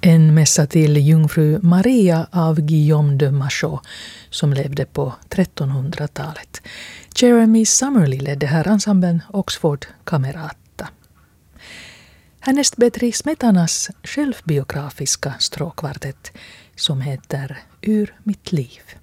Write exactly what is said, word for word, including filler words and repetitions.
En mässa till jungfru Maria av Guillaume de Machaut som levde på trettonhundratalet. Jeremy Summerly ledde här ensemblen Oxford Camerata. Härnäst Petri Smetanas självbiografiska stråkkvartett som heter Ur mitt liv.